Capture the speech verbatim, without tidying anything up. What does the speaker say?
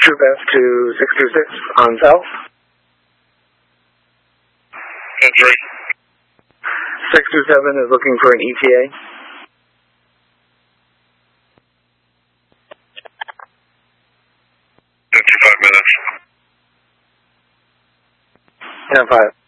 Troop F to six two six on South. ten three. six two seven is looking for an E T A. fifty-five minutes. ten five.